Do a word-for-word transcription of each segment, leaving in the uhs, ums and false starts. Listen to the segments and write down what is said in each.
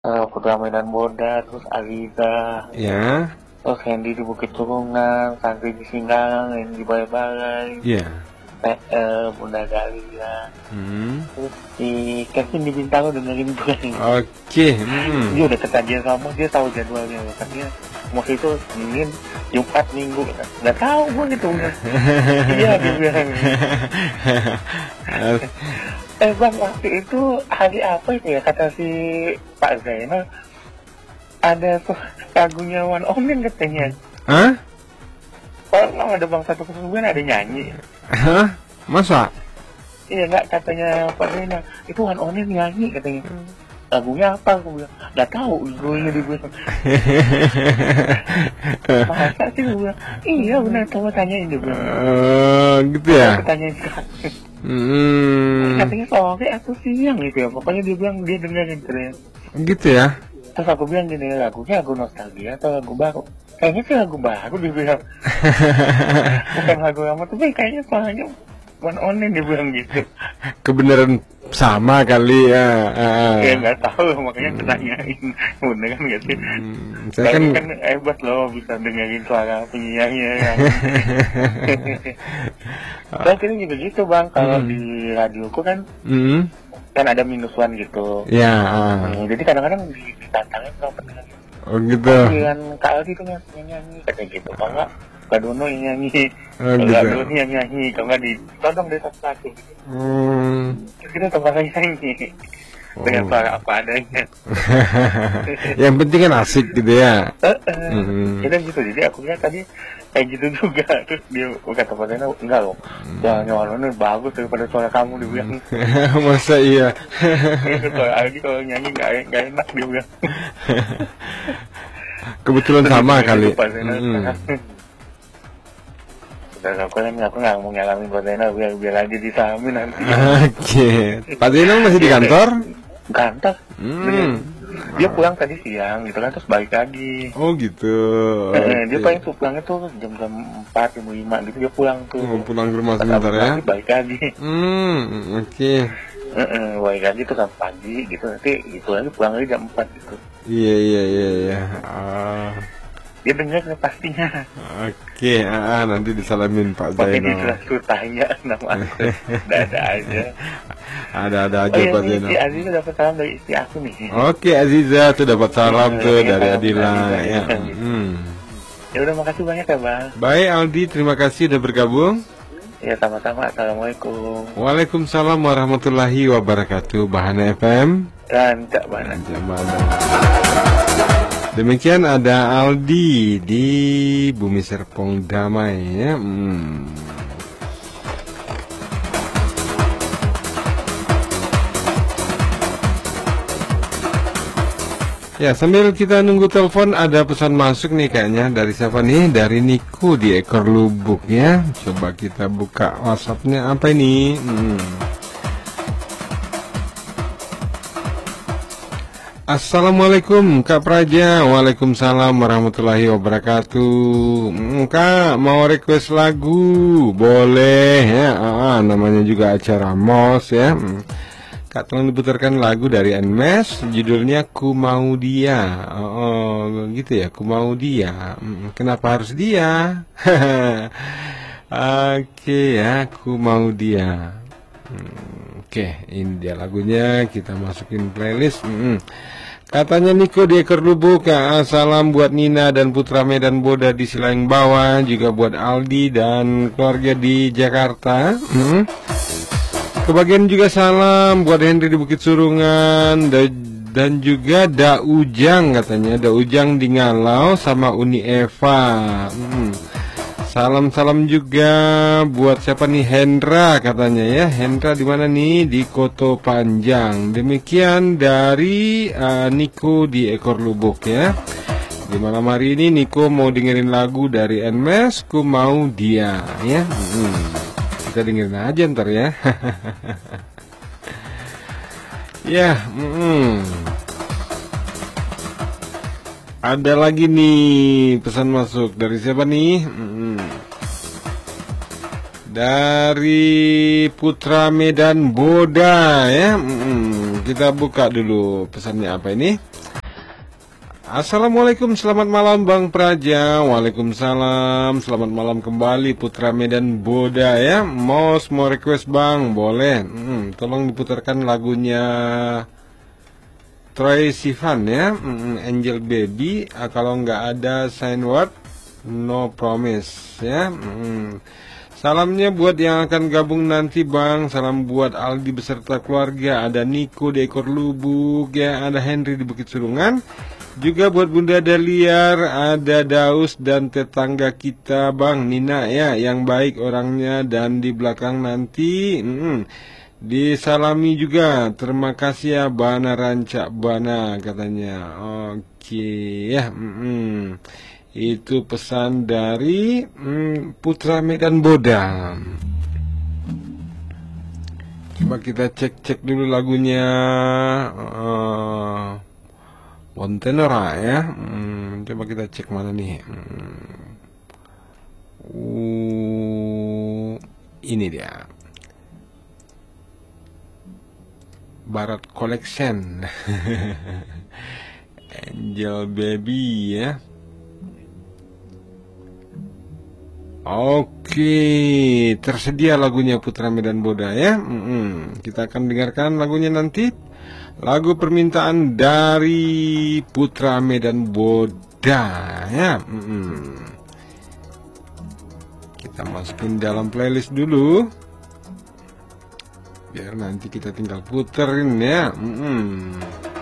Uh, Putra Medan Boda, terus Aliza, Ya. terus Hendy di Bukit Turungan, Santri di Singgang, yang di Balai-Balai, Iya. P L, Bunda Galia, Hmm. terus si Kevin di Bintaro dengerin gue. Oke. Hmm. Dia udah ketagihan sama, dia tahu jadwalnya, katanya mau itu Senin, Jumat, Minggu, nggak tahu gue gitu. Iya dia bilang. Eh bang, waktu itu hari apa itu ya, kata si Pak Zainal, ada tuh lagunya One Omen katanya. Hah? Kalau ada bang satu kesubuhan ada nyanyi. Hah? Masa? Iya nggak, katanya Pak Zainal, itu One Omen nyanyi katanya. Lagunya apa? Aku bilang, nggak tahu lagunya dia bilang. Masa sih gue bilang, iya benar, coba tanyain dia bilang. Uh, gitu ya? Aku tanyain kan. Hmm. Katanya sore atau siang gitu ya, pokoknya dia bilang dia dengerin terus. Gitu ya? Terus aku bilang gini, lagunya lagu nostalgia atau lagu baru? Kayaknya sih lagu baru dia bilang. Bukan lagu lama, tapi kayaknya soalnya One Onen dia bilang gitu. Kebenaran sama kali ya. Uh. Ya nggak tahu, makanya ketanyain beneran nggak sih? Hmm, saya Tapi kan, kan hebat loh bisa dengerin suara penyanyi yang. Terus ini juga gitu bang, kalau Hmm. di radioku kan hmm. kan ada minus one gitu. Ya. Uh. Hmm, jadi kadang-kadang di, ditantangin sama pendengar. Oh gitu. Panggilan Kak Aldi tuh yang nyanyi katanya gitu. Kalau nggak Kak Dono yang nyanyi, Oh, kalau gitu. Kak Dono yang nyanyi, kalau nggak ditodong dari satu-satu. Gitu. Hmm. Terus kita terpaksa nyanyi dengan Oh. suara apa adanya. Yang penting kan asik gitu ya. Eh, eh. Hmm. Jadi gitu. Jadi aku lihat tadi kayak gitu juga. Terus dia kata Pak Zainal, enggak loh, suaranya Warno bagus daripada suara kamu dia bilang. Masa iya? Itu suara Aldi kalau nyanyi nggak nggak enak dia bilang. Kebetulan sama kali. Pak Zainal Hmm. sekarang. Udah aku kan aku nggak mau nyalamin Pak Zainal, biar biar aja disalamin nanti. Oke. Pak Zainal masih di kantor? Kantor. Hmm. Dia pulang tadi siang gitu kan, terus balik lagi. Oh gitu. Eh, dia Oke. paling tuh pulangnya tuh jam jam empat jam lima gitu dia pulang tuh. Oh, pulang ke rumah Pas sebentar abis ya. lagi, balik lagi. Hmm, oke. Eh, eh, balik lagi tuh sampai pagi gitu, nanti itu lagi pulang lagi jam empat gitu. Iya iya iya iya. Ah, Dia dengar pastinya. Oke, ah, nanti disalamin Pak Pakai dia Zainal. terus tanya nama aku. Ada aja. Ada-ada Oh aja iya Pak nih, si Zainal. Aziz dapat salam dari istri aku nih. Oke Aziza tuh dapat salam Hmm, tuh iya, dari salam Adila Aziza, ya. iya. Hmm. Ya udah, makasih banyak ya bang. Baik Aldi, terima kasih udah bergabung. Ya sama-sama. Assalamualaikum. Waalaikumsalam warahmatullahi wabarakatuh. Bahana F M. Dan Cak Bana. Jamana. Demikian ada Aldi di Bumi Serpong Damai ya. Hmm. Ya, sambil kita nunggu telepon ada pesan masuk nih kayaknya dari siapa nih? Dari Niku di Ekor Lubuk ya. Coba kita buka WhatsApp-nya apa ini? Hmm. Assalamualaikum Kak Praja. Waalaikumsalam warahmatullahi wabarakatuh. Hmm, Kak mau request lagu? Boleh ya. Ah, namanya juga acara Mos ya. Hmm. Kak tolong diputarkan lagu dari Nmes, judulnya Ku Mau Dia. Oh, oh gitu ya, Ku Mau Dia. Hmm, kenapa harus dia? Oke ya, Ku Mau Dia. Hmm, Oke, ini dia lagunya, kita masukin playlist. Hmm. Katanya Niko di Ekor Lubuk, ah, salam buat Nina dan Putra Medan Boda di Silang Bawah, juga buat Aldi dan keluarga di Jakarta. Hmm. Kebagian juga salam buat Henry di Bukit Surungan da- dan juga Da Ujang katanya, Da Ujang di Ngalau sama Uni Eva. Hmm. Salam-salam juga buat siapa nih, Hendra katanya ya. Hendra di mana nih? Di Koto Panjang. Demikian dari uh, Niko di Ekor Lubuk ya. Di malam hari ini Niko mau dengerin lagu dari Nmes, Ku Mau Dia ya. Hmm. Kita dengerin aja ntar ya. Ya, mm, ada lagi nih pesan masuk dari siapa nih? Mm, dari Putra Medan Boda ya. Mm, kita buka dulu pesannya apa ini? Assalamualaikum, selamat malam Bang Praja. Waalaikumsalam, selamat malam kembali Putra Medan Boda ya. Mau mau request Bang, boleh. Hmm, tolong diputarkan lagunya Troye Sivan ya, hmm, Angel Baby. Ah, kalau nggak ada Sign Word, No Promise ya. Hmm. Salamnya buat yang akan gabung nanti Bang. Salam buat Aldi beserta keluarga. Ada Niko di Ekor Lubuk ya. Ada Henry di Bukit Surungan. Juga buat Bunda Daliar. Ada Daus dan tetangga kita Bang Nina ya, yang baik orangnya. Dan di belakang nanti hmm, disalami juga. Terima kasih ya Bana Rancak Bana katanya. Oke ya. Hmm. Itu pesan dari hmm, Putra Medan Boda. Coba kita cek-cek dulu lagunya uh, Montenera ya. Hmm, coba kita cek mana nih. Hmm. Uh, ini dia. Barat Collection. Angel Baby ya. Oke, tersedia lagunya Putra Medan Boda ya. Mm-mm. Kita akan dengarkan lagunya nanti. Lagu permintaan dari Putra Medan Boda ya. Mm-mm. Kita masukin dalam playlist dulu, biar nanti kita tinggal puterin ya. Mm-mm.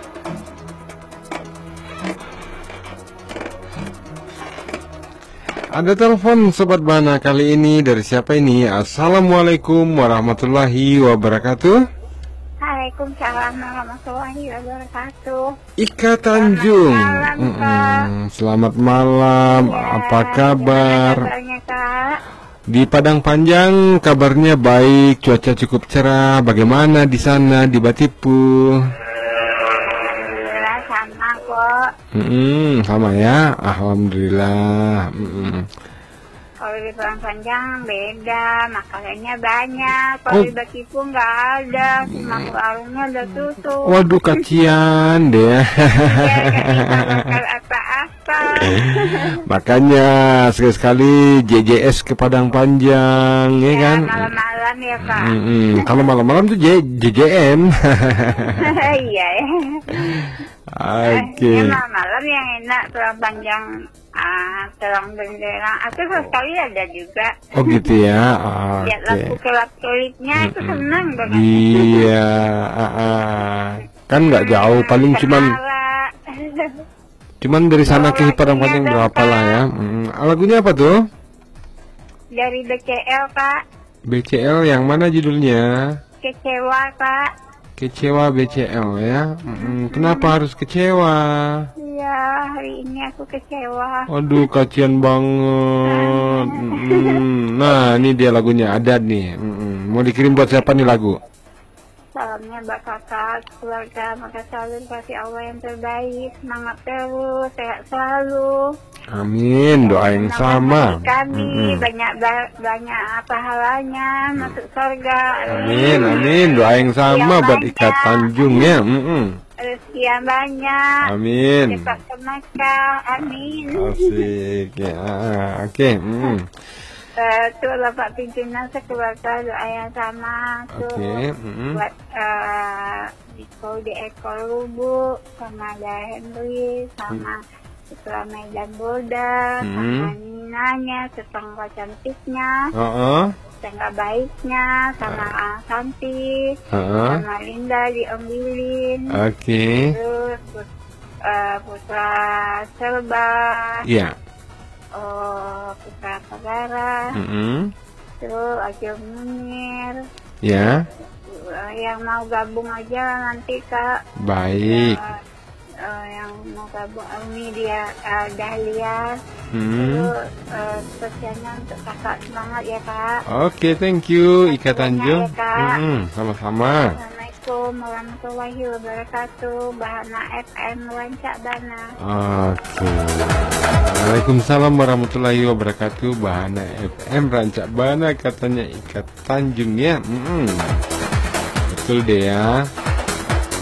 Ada telepon Sobat Bana kali ini, dari siapa ini? Assalamualaikum warahmatullahi wabarakatuh. Waalaikumsalam warahmatullahi wabarakatuh. Ika Tanjung. Selamat malam, Kak. Selamat malam. Ya, Apa kabar? Kabarnya, Kak? Di Padang Panjang kabarnya baik, cuaca cukup cerah. Bagaimana di sana di Batipu? Sama kok. Hmm, sama ya, alhamdulillah. Mm-mm. Kalau di Padang Panjang beda, makanannya banyak. Kalau Oh. di Batipu nggak ada, cuma warungnya udah tutup. Waduh, kasihan deh. Ya, nggak bisa makan apa-apa. Makanya sekali-sekali J J S ke Padang Panjang, ya, Ya, kan? malam-malam ya, Kak. Mm-mm. Kalau malam-malam tuh J J M. Iya ya. Oke. Ya, malam-malam yang enak Padang Panjang. Ah, terang benderang. Aku sekali ada juga. Oh gitu ya. Lihat Oke. lampu kelap-kelipnya itu senang banget. Iya. ah, ah. Kan nggak jauh, paling cuman Ketawa. cuman dari sana ke Padang Panjang Lagunya berapa dong, lah ya. Hmm. Lagunya apa tuh? Dari B C L, Kak. B C L yang mana judulnya? Kecewa, Kak. Kecewa B C L ya. Mm-mm. Kenapa harus kecewa? Iya, hari ini aku kecewa. Aduh, kasihan banget. Mm-mm. Nah, ini dia lagunya, ada nih. Mm-mm. Mau dikirim buat siapa nih lagu? Salamnya buat kakak, keluarga, maka selalu kasih Allah yang terbaik. Semangat terus, sehat selalu. Amin, doa yang sama. Kami Mm-mm. banyak ba- banyak pahalanya masuk surga. Amin, amin, doa yang sama Yang buat banyak. Ika Tanjung ya. Mm-mm. Rezeki yang banyak. Amin. Cepat ke Makkah. Amin. Asik ya. Oke. mm. Eh, tuh Bapak pimpinan sekeluarga doa yang sama tuh Oke, mm-mm. buat eh Niko di Ekor Lubuk sama ada Henry sama Putra Medan Boda Hmm. sama Ninanya tetangga cantiknya Heeh. tetangga baiknya sama uh. Santi Heeh. sama Linda di Om Lilin Oke. terus put- eh, Putra Serba Iya. oh, Putra Pagara Mm-mm. terus Agil Munir Ya. eh, yang mau gabung aja nanti Kak. Baik. Eh, eh, yang mau gabung ini dia eh, Dahlia Hmm. terus eh, spesialnya untuk kakak semangat ya Kak. Oke, thank you Ika Tanjung. Ya, Kak. Mm-mm, sama-sama. Assalamualaikum warahmatullahi wabarakatuh. Bahana F M Wancak Bana. Oke. Waalaikumsalam warahmatullahi wabarakatuh. Bahana F M Rancak Bana katanya Ika Tanjung ya. Mm-mm. Betul deh ya.